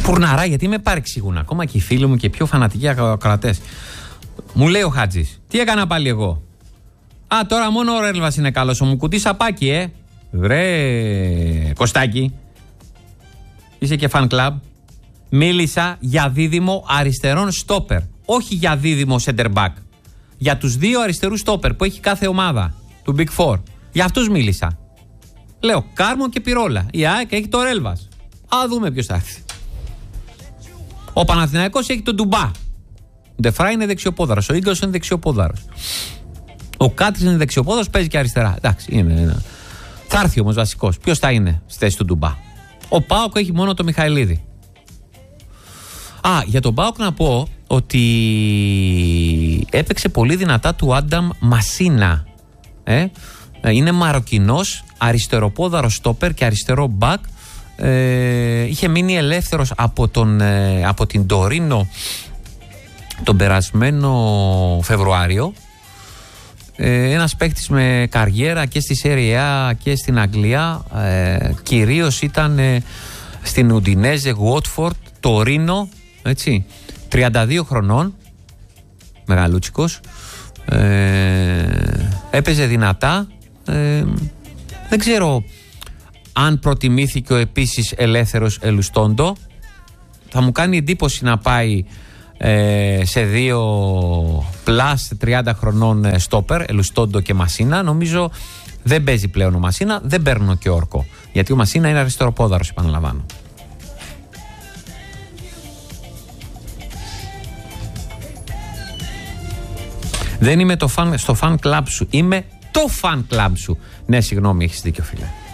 Φουρναρά, γιατί με παρεξηγούν ακόμα και οι φίλοι μου και οι πιο φανατικοί ακροατές. Μου λέει ο Χάτζης, τι έκανα πάλι εγώ? Α, τώρα μόνο ο Ρέλβας είναι καλός. Ο Μουκουτής σαπάκι, Βρε, Κωστάκη. Είσαι και fan club. Μίλησα για δίδυμο αριστερών στόπερ. Όχι για δίδυμο center back. Για τους δύο αριστερούς στόπερ που έχει κάθε ομάδα του Big Four. Για αυτούς μίλησα. Λέω Κάρμο και Πυρόλα. Η ΑΕΚ έχει το Ρέλβας. Α, δούμε ποιος θα έρθει. Ο Παναθηναϊκός έχει τον Ντουμπά. Ο Ντεφρά είναι δεξιοπόδαρος. Ο Ίγκος είναι δεξιοπόδαρος. Ο Κάτρις είναι δεξιοπόδαρος, παίζει και αριστερά. Εντάξει, είναι. Θα έρθει όμως βασικός. Ποιος θα είναι στη θέση του Ντουμπά? Ο ΠΑΟΚ έχει μόνο το Μιχαηλίδη. Α, για τον ΠΑΟΚ να πω ότι έπαιξε πολύ δυνατά του Άνταμ Μασίνα. Είναι Μαροκινός, αριστεροπόδαρος στόπερ και αριστερό μπακ. Είχε μείνει ελεύθερος από την Τωρίνο τον περασμένο Φεβρουάριο. Ένας παίκτης με καριέρα και στη Serie A και στην Αγγλία. Κυρίως ήταν στην Ουντινέζε, Γουότφορντ, Τωρίνο, έτσι, 32 χρονών, μεγαλούτσικος. Έπαιζε δυνατά. Δεν ξέρω αν προτιμήθηκε ο επίσης ελεύθερος Ελουστόντο. Θα μου κάνει εντύπωση να πάει σε 2 πλάς 30 χρονών στόπερ, Ελουστόντο και Μασίνα. Νομίζω δεν παίζει πλέον ο Μασίνα, δεν παίρνω και όρκο. Γιατί ο Μασίνα είναι αριστεροπόδαρος, επαναλαμβάνω. Δεν είμαι στο fan club σου, είμαι το fan club σου. Ναι, συγγνώμη, έχεις δίκιο, φίλε.